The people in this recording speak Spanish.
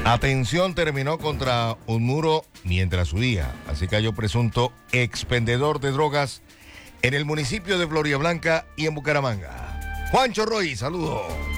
Atención, terminó contra un muro mientras huía. Así cayó presunto expendedor de drogas en el municipio de Floridablanca y en Bucaramanga. Juancho Roy, saludos.